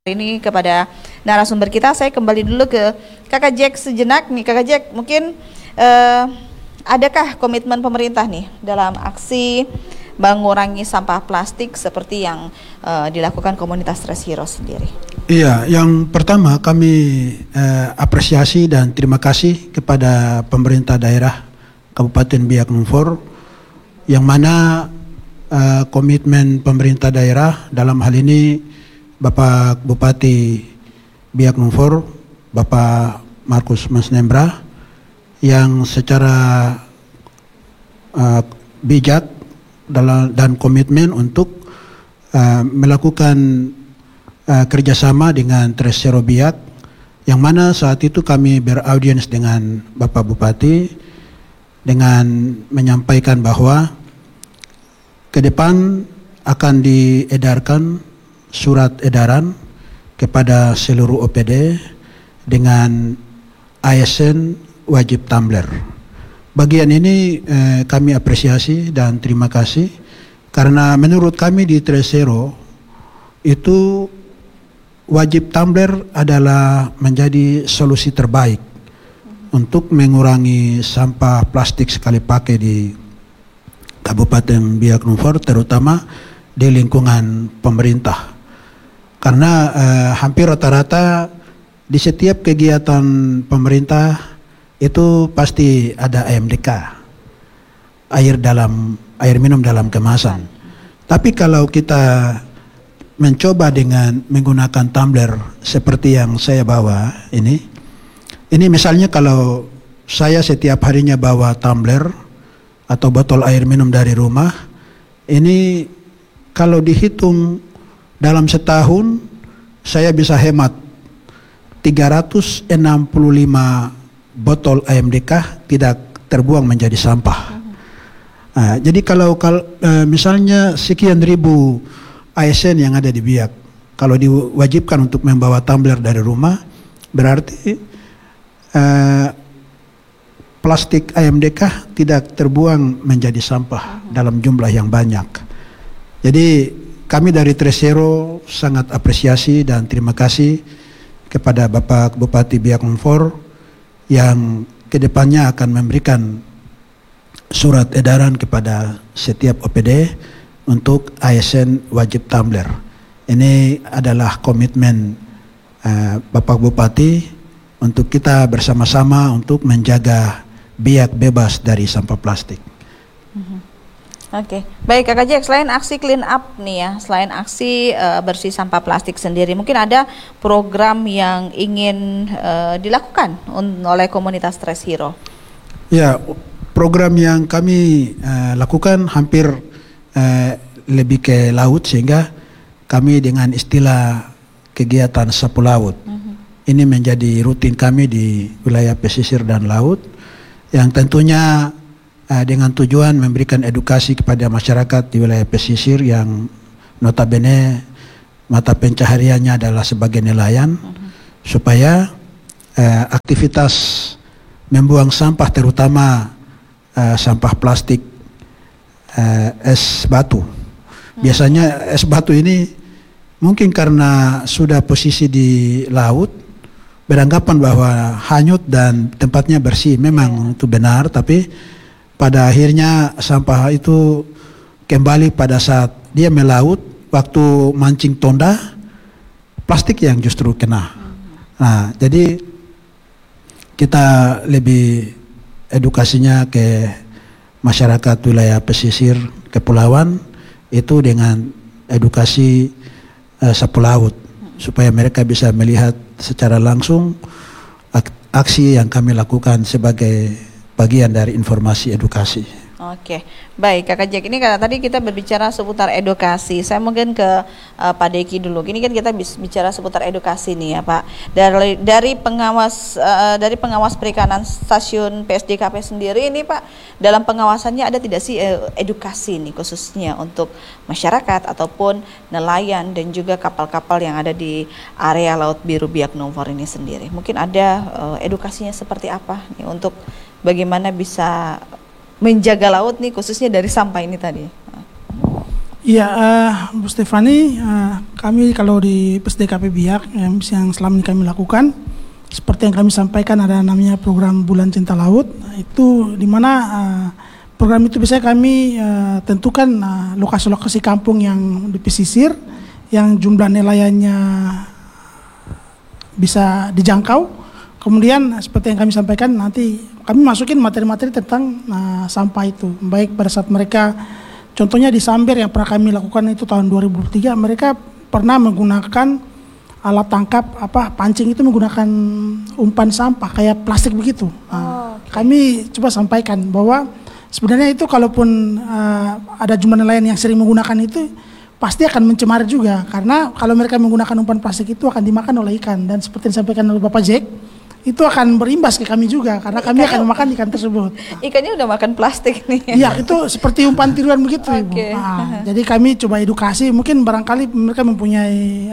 ini kepada narasumber kita. Saya kembali dulu ke Kakak Jack sejenak nih. Kakak Jack, mungkin adakah komitmen pemerintah nih dalam aksi mengurangi sampah plastik seperti yang dilakukan komunitas Trace Hero sendiri? Iya, yang pertama kami apresiasi dan terima kasih kepada pemerintah daerah Kabupaten Biak Numfor, yang mana komitmen pemerintah daerah dalam hal ini Bapak Bupati Biak Numfor, Bapak Markus Masnembra, yang secara bijak dan komitmen untuk melakukan kerjasama dengan Trace Hero Biak, yang mana saat itu kami beraudiens dengan Bapak Bupati dengan menyampaikan bahwa ke depan akan diedarkan surat edaran kepada seluruh OPD dengan ASN wajib tumbler. Bagian ini kami apresiasi dan terima kasih, karena menurut kami di Trace Hero itu wajib tumbler adalah menjadi solusi terbaik untuk mengurangi sampah plastik sekali pakai di Kabupaten Biak Numfor, terutama di lingkungan pemerintah. Karena hampir rata-rata di setiap kegiatan pemerintah itu pasti ada AMDK, air minum dalam kemasan. Tapi kalau kita mencoba dengan menggunakan tumbler seperti yang saya bawa ini misalnya kalau saya setiap harinya bawa tumbler atau botol air minum dari rumah, ini kalau dihitung dalam setahun saya bisa hemat 365 botol AMDK tidak terbuang menjadi sampah. Jadi kalau misalnya sekian ribu ASN yang ada di Biak, kalau diwajibkan untuk membawa tumbler dari rumah, berarti plastik AMDK tidak terbuang menjadi sampah dalam jumlah yang banyak. Jadi kami dari Trace Hero sangat apresiasi dan terima kasih kepada Bapak Bupati Biak Numfor yang kedepannya akan memberikan surat edaran kepada setiap OPD untuk ASN wajib tumbler. Ini adalah komitmen Bapak Bupati untuk kita bersama-sama untuk menjaga Biak bebas dari sampah plastik. Oke, baik Kakak Jack, selain aksi clean up nih ya, selain aksi bersih sampah plastik sendiri, mungkin ada program yang ingin dilakukan oleh komunitas Trace Hero? Ya, program yang kami lakukan hampir lebih ke laut, sehingga kami dengan istilah kegiatan sapu laut. Ini menjadi rutin kami di wilayah pesisir dan laut, yang tentunya dengan tujuan memberikan edukasi kepada masyarakat di wilayah pesisir yang notabene mata pencahariannya adalah sebagai nelayan, supaya aktivitas membuang sampah, terutama sampah plastik es batu. Biasanya es batu ini mungkin karena sudah posisi di laut, beranggapan bahwa hanyut dan tempatnya bersih. Memang itu benar, tapi pada akhirnya sampah itu kembali pada saat dia melaut, waktu mancing tonda, plastik yang justru kena. Nah, jadi kita lebih edukasinya ke masyarakat wilayah pesisir kepulauan itu dengan edukasi sapu laut, supaya mereka bisa melihat secara langsung aksi yang kami lakukan sebagai bagian dari informasi edukasi. Oke, baik Kakak Jack, ini karena tadi kita berbicara seputar edukasi, saya mungkin ke Pak Deki dulu. Ini kan kita bicara seputar edukasi nih ya Pak. Dari pengawas perikanan stasiun PSDKP sendiri ini Pak, dalam pengawasannya ada tidak sih edukasi nih khususnya untuk masyarakat ataupun nelayan dan juga kapal-kapal yang ada di area Laut Biru Biak Numfor ini sendiri? Mungkin ada edukasinya seperti apa nih untuk bagaimana bisa menjaga laut nih khususnya dari sampah ini tadi? Iya, Bu Stefani, kami kalau di PSDKP Biak yang selama ini kami lakukan, seperti yang kami sampaikan ada namanya program Bulan Cinta Laut, itu di mana program itu biasanya kami tentukan lokasi-lokasi kampung yang di pesisir, yang jumlah nelayannya bisa dijangkau. Kemudian seperti yang kami sampaikan, nanti kami masukin materi-materi tentang sampah itu, baik pada saat mereka, contohnya di Samber yang pernah kami lakukan itu tahun 2003, mereka pernah menggunakan alat tangkap pancing itu menggunakan umpan sampah kayak plastik begitu. Kami coba sampaikan bahwa sebenarnya itu kalaupun ada jumlah nelayan yang sering menggunakan itu pasti akan mencemari juga, karena kalau mereka menggunakan umpan plastik itu akan dimakan oleh ikan, dan seperti yang disampaikan oleh Bapak Jack, itu akan berimbas ke kami juga karena kami akan memakan ikan tersebut. Ikannya udah makan plastik nih. Iya, itu seperti umpan tiruan begitu, Ibu. Jadi kami coba edukasi, mungkin barangkali mereka mempunyai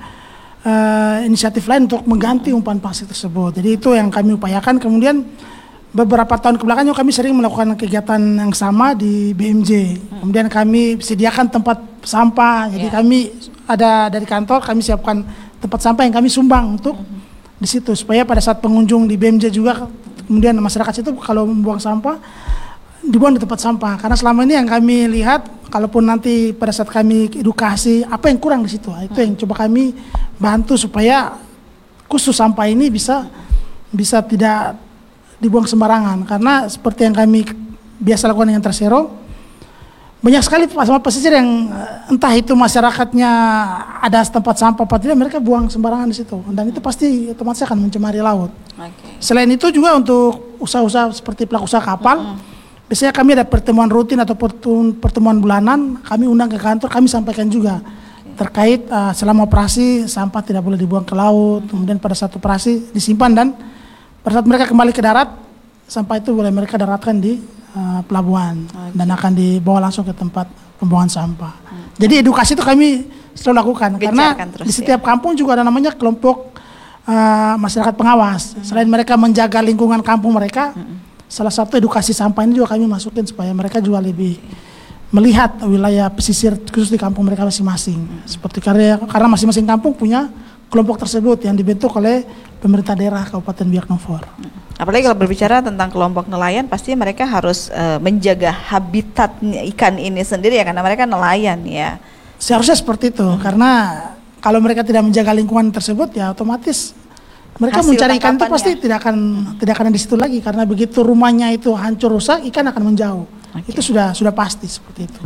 inisiatif lain untuk mengganti umpan plastik tersebut. Jadi itu yang kami upayakan. Kemudian beberapa tahun kebelakang kami sering melakukan kegiatan yang sama di BMJ. Kemudian kami sediakan tempat sampah. Jadi kami ada dari kantor, kami siapkan tempat sampah yang kami sumbang untuk di situ, supaya pada saat pengunjung di BMJ juga, kemudian masyarakat itu kalau membuang sampah dibuang di tempat sampah. Karena selama ini yang kami lihat, kalaupun nanti pada saat kami edukasi apa yang kurang di situ, itu yang coba kami bantu supaya khusus sampah ini bisa tidak dibuang sembarangan. Karena seperti yang kami biasa lakukan dengan Tersero, banyak sekali sampah pesisir yang entah itu masyarakatnya ada tempat sampah apa tidak, mereka buang sembarangan di situ, dan itu pasti otomatis akan mencemari laut. Selain itu juga untuk usaha-usaha seperti pelaku usaha kapal, biasanya kami ada pertemuan rutin atau pertemuan bulanan, kami undang ke kantor, kami sampaikan juga terkait selama operasi sampah tidak boleh dibuang ke laut, kemudian pada saat operasi disimpan, dan pada saat mereka kembali ke darat, sampah itu boleh mereka daratkan di pelabuhan dan akan dibawa langsung ke tempat pembuangan sampah. Jadi edukasi itu kami selalu lakukan, karena di setiap kampung juga ada namanya kelompok masyarakat pengawas. Selain mereka menjaga lingkungan kampung mereka, salah satu edukasi sampah ini juga kami masukin supaya mereka juga lebih melihat wilayah pesisir khusus di kampung mereka masing-masing. Seperti karena masing-masing kampung punya kelompok tersebut yang dibentuk oleh pemerintah daerah Kabupaten Biak Numfor. Apalagi kalau berbicara tentang kelompok nelayan, pasti mereka harus menjaga habitat ikan ini sendiri ya, karena mereka nelayan ya. Seharusnya seperti itu, karena kalau mereka tidak menjaga lingkungan tersebut, ya otomatis mereka hasil mencari ikan itu pasti tidak akan di situ lagi, karena begitu rumahnya itu hancur rusak, ikan akan menjauh. Itu sudah pasti seperti itu.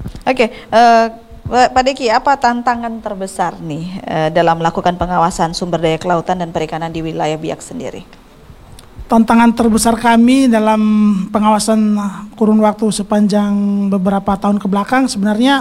Pak Deki, apa tantangan terbesar nih dalam melakukan pengawasan sumber daya kelautan dan perikanan di wilayah Biak sendiri? Tantangan terbesar kami dalam pengawasan kurun waktu sepanjang beberapa tahun ke belakang, sebenarnya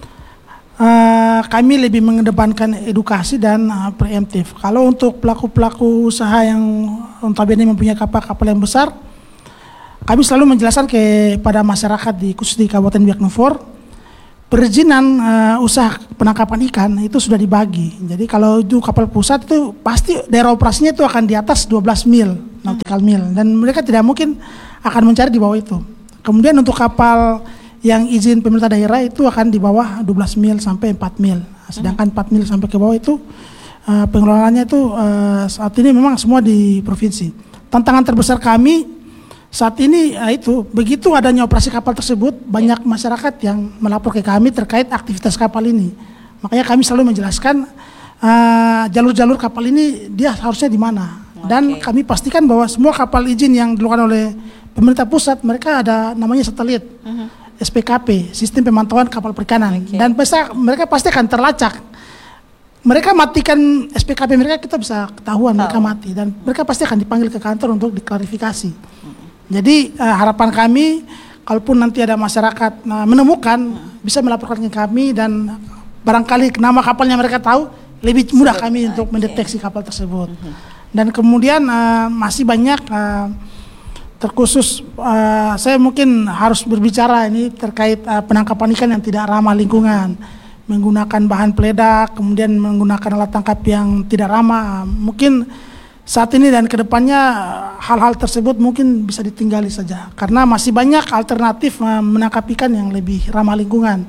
kami lebih mengedepankan edukasi dan preemptif. Kalau untuk pelaku-pelaku usaha yang notabene mempunyai kapal-kapal yang besar, kami selalu menjelaskan kepada masyarakat khusus di Kabupaten Biak Numfor, perizinan usaha penangkapan ikan itu sudah dibagi. Jadi kalau itu kapal pusat itu pasti daerah operasinya itu akan di atas 12 mil, nautical mil, dan mereka tidak mungkin akan mencari di bawah itu. Kemudian untuk kapal yang izin pemerintah daerah itu akan di bawah 12 mil sampai 4 mil. Sedangkan 4 mil sampai ke bawah itu pengelolaannya itu saat ini memang semua di provinsi. Tantangan terbesar kami saat ini itu begitu adanya operasi kapal tersebut, banyak masyarakat yang melapor ke kami terkait aktivitas kapal ini. Makanya kami selalu menjelaskan jalur-jalur kapal ini dia harusnya di mana. Dan kami pastikan bahwa semua kapal izin yang dilakukan oleh pemerintah pusat, mereka ada namanya satelit, SPKP, Sistem Pemantauan Kapal Perikanan. Dan mereka pasti akan terlacak. Mereka matikan SPKP mereka, kita bisa ketahuan mereka mati, dan mereka pasti akan dipanggil ke kantor untuk diklarifikasi. Jadi harapan kami, kalaupun nanti ada masyarakat menemukan, bisa melaporkan ke kami, dan barangkali nama kapalnya mereka tahu, lebih mudah kami untuk mendeteksi kapal tersebut. Dan kemudian masih banyak terkhusus saya mungkin harus berbicara ini terkait penangkapan ikan yang tidak ramah lingkungan, menggunakan bahan peledak, kemudian menggunakan alat tangkap yang tidak ramah. Mungkin saat ini dan kedepannya hal-hal tersebut mungkin bisa ditinggali saja, karena masih banyak alternatif menangkap ikan yang lebih ramah lingkungan.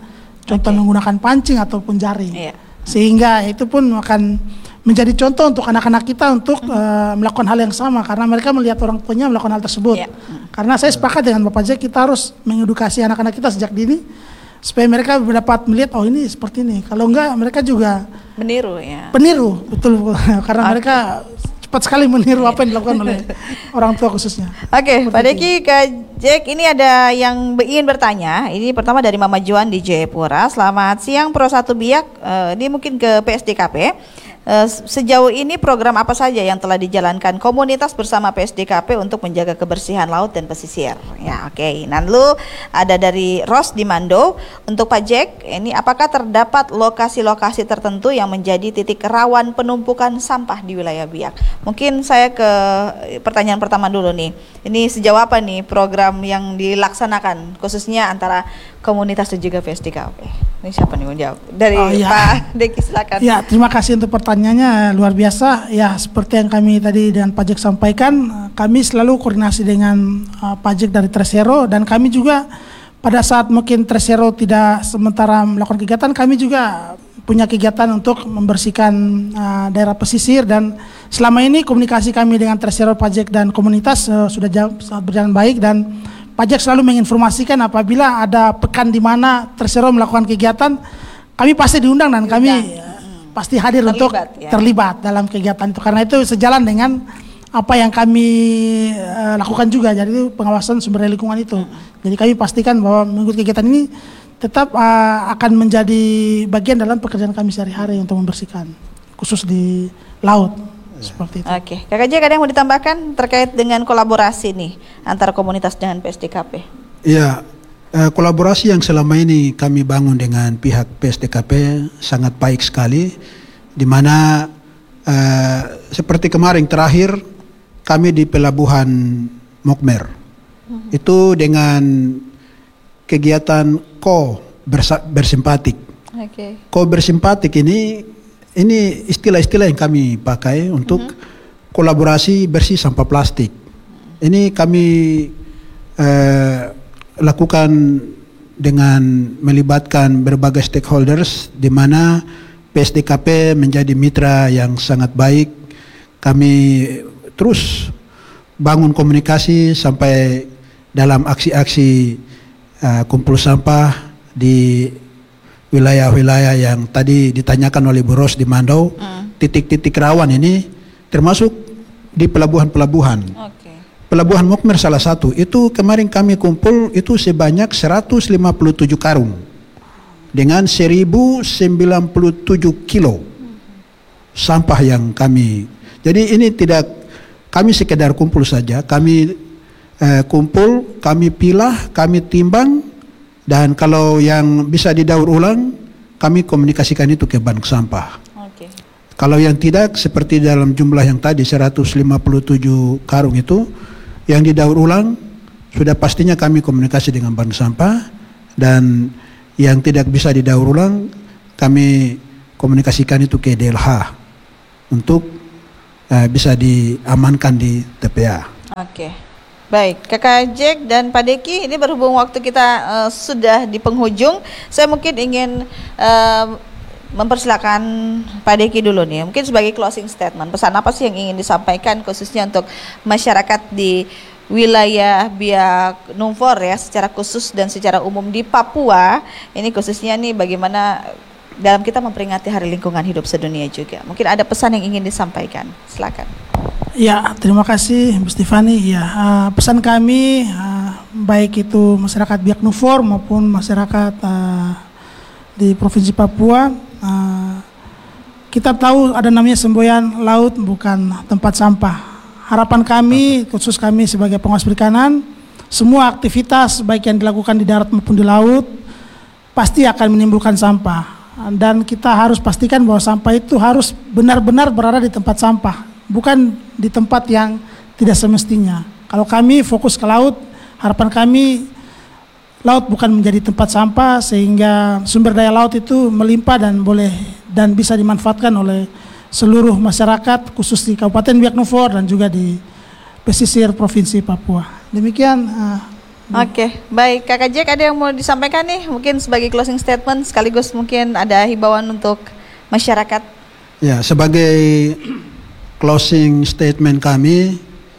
contoh menggunakan pancing ataupun jaring. Iya. Sehingga itu pun akan menjadi contoh untuk anak-anak kita untuk melakukan hal yang sama, karena mereka melihat orang tuanya melakukan hal tersebut. Iya. Karena saya sepakat dengan Bapak Jack, kita harus mengedukasi anak-anak kita sejak dini supaya mereka dapat melihat, oh ini seperti ini. Kalau enggak, mereka juga Meniru ya. peniru, betul. Karena mereka cepat sekali meniru apa yang dilakukan oleh orang tua khususnya. Oke, Pak Deki, Kak Jack, ini ada yang ingin bertanya. Ini pertama dari Mama Juan di Jayapura. Selamat siang Pro 1 Biak. Ini mungkin ke PSDKP. Sejauh ini program apa saja yang telah dijalankan komunitas bersama PSDKP untuk menjaga kebersihan laut dan pesisir? Ya, oke. Lalu ada dari Ros di Mando. Untuk Pak Jack, ini apakah terdapat lokasi-lokasi tertentu yang menjadi titik rawan penumpukan sampah di wilayah Biak? Mungkin saya ke pertanyaan pertama dulu nih. Ini sejauh apa nih program yang dilaksanakan khususnya antara komunitas dan juga PSDKP? Ini siapa nih mau jawab? Dari Pak Deki, silakan. Ya, terima kasih untuk pertanyaannya, luar biasa. Ya, seperti yang kami tadi dengan Pak Jack sampaikan, kami selalu koordinasi dengan Pak Jack dari Tresero, dan kami juga pada saat mungkin Tresero tidak sementara melakukan kegiatan, kami juga punya kegiatan untuk membersihkan daerah pesisir, dan selama ini komunikasi kami dengan Tresero, Pak Jack dan komunitas sudah berjalan baik, dan Pak Jack selalu menginformasikan apabila ada pekan di mana Tresero melakukan kegiatan, kami pasti diundang dan kami pasti hadir untuk terlibat dalam kegiatan itu, karena itu sejalan dengan apa yang kami lakukan juga, jadi itu pengawasan sumber daya lingkungan itu. Jadi kami pastikan bahwa mengikuti kegiatan ini tetap akan menjadi bagian dalam pekerjaan kami sehari-hari untuk membersihkan, khusus di laut. Seperti itu. Oke, Kakak Jack, ada yang mau ditambahkan terkait dengan kolaborasi nih antara komunitas dengan PSDKP? Ya, kolaborasi yang selama ini kami bangun dengan pihak PSDKP sangat baik sekali, di mana seperti kemarin terakhir kami di Pelabuhan Mokmer, itu dengan kegiatan bersimpatik. Ko bersimpatik ini istilah-istilah yang kami pakai untuk kolaborasi bersih sampah plastik. Ini kami lakukan dengan melibatkan berbagai stakeholders, di mana PSDKP menjadi mitra yang sangat baik. Kami terus bangun komunikasi sampai dalam aksi-aksi kumpul sampah di wilayah-wilayah yang tadi ditanyakan oleh Bu Ros di Mandau. Titik-titik rawan ini termasuk di pelabuhan-pelabuhan. Pelabuhan Mokmer salah satu. Itu kemarin kami kumpul itu sebanyak 157 karung dengan 1097 kilo sampah yang kami. Jadi ini tidak kami sekedar kumpul saja. Kami kumpul, kami pilah, kami timbang. Dan kalau yang bisa didaur ulang, kami komunikasikan itu ke bank sampah. Kalau yang tidak, seperti dalam jumlah yang tadi 157 karung itu, yang didaur ulang, sudah pastinya kami komunikasi dengan bank sampah. Dan yang tidak bisa didaur ulang, kami komunikasikan itu ke DLH untuk bisa diamankan di TPA. Baik, Kakak Jack dan Pak Deki, ini berhubung waktu kita sudah di penghujung, saya mungkin ingin mempersilakan Pak Deki dulu nih, mungkin sebagai closing statement, pesan apa sih yang ingin disampaikan khususnya untuk masyarakat di wilayah Biak Numfor ya, secara khusus dan secara umum di Papua, ini khususnya nih bagaimana dalam kita memperingati Hari Lingkungan Hidup Sedunia juga. Mungkin ada pesan yang ingin disampaikan, silakan. Ya, terima kasih Bu Stefani. Ya, pesan kami baik itu masyarakat Biak Numfor maupun masyarakat di Provinsi Papua, kita tahu ada namanya semboyan laut bukan tempat sampah. Harapan kami, khusus kami sebagai pengawas perikanan, semua aktivitas baik yang dilakukan di darat maupun di laut pasti akan menimbulkan sampah. Dan kita harus pastikan bahwa sampah itu harus benar-benar berada di tempat sampah, bukan di tempat yang tidak semestinya. Kalau kami fokus ke laut, harapan kami laut bukan menjadi tempat sampah, sehingga sumber daya laut itu melimpah dan bisa dimanfaatkan oleh seluruh masyarakat, khusus di Kabupaten Biak Numfor dan juga di pesisir Provinsi Papua. Demikian Oke, baik Kakak Jack, ada yang mau disampaikan nih? Mungkin sebagai closing statement sekaligus mungkin ada himbauan untuk masyarakat. Ya, sebagai closing statement kami,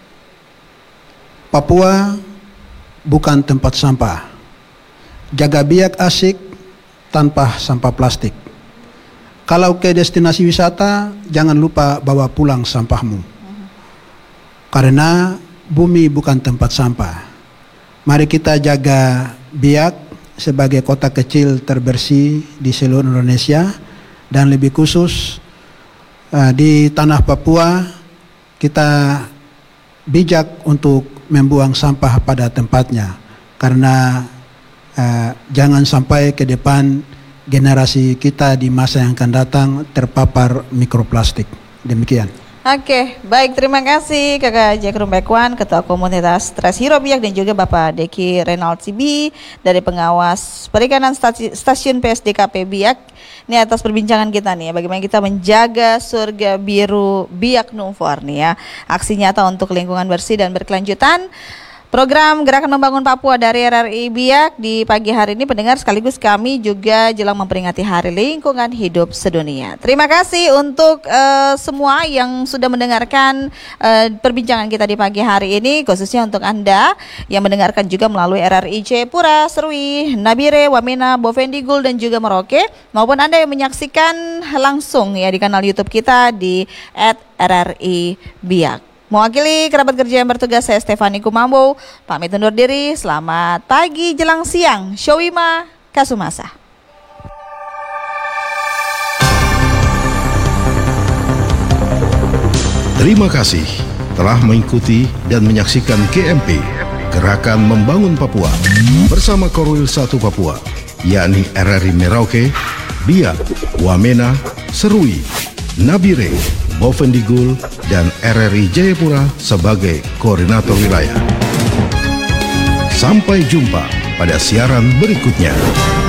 Papua bukan tempat sampah. Jaga biak asik tanpa sampah plastik. Kalau ke destinasi wisata, jangan lupa bawa pulang sampahmu. Karena bumi bukan tempat sampah. Mari kita jaga Biak sebagai kota kecil terbersih di seluruh Indonesia, dan lebih khusus di tanah Papua kita bijak untuk membuang sampah pada tempatnya, karena jangan sampai ke depan generasi kita di masa yang akan datang terpapar mikroplastik. Demikian. Oke, baik, terima kasih Kakak Jack Rumbekwan, Ketua Komunitas Stres Hero Biak, dan juga Bapak Deki Renald Sibi dari Pengawas Perikanan Stasiun PSDKP Biak. Ini atas perbincangan kita nih ya, bagaimana kita menjaga surga biru Biak Numfor nih ya. Aksi nyata untuk lingkungan bersih dan berkelanjutan. Program Gerakan Membangun Papua dari RRI Biak di pagi hari ini, pendengar, sekaligus kami juga jelang memperingati Hari Lingkungan Hidup Sedunia. Terima kasih untuk semua yang sudah mendengarkan perbincangan kita di pagi hari ini, khususnya untuk Anda yang mendengarkan juga melalui RRI Jayapura, Serui, Nabire, Wamena, Bovendigul, dan juga Merauke, maupun Anda yang menyaksikan langsung ya di kanal YouTube kita di @RRI Biak. Mewakili kerabat kerja yang bertugas, saya Stefani Kumambo, pamit undur diri. Selamat pagi jelang siang. Showima Kasumasa. Terima kasih telah mengikuti dan menyaksikan GMP, Gerakan Membangun Papua, bersama Korwil 1 Papua, yakni RRI Merauke, Biak, Wamena, Serui, Nabire, Bovendigul, dan RRI Jayapura sebagai koordinator wilayah. Sampai jumpa pada siaran berikutnya.